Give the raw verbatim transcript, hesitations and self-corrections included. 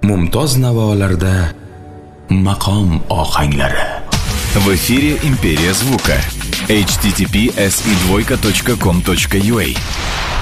mumtoz navolarda maqom ohanglari. В эфире «Империя звука». эйч ти ти пи эс и двойка точка ком точка ю а.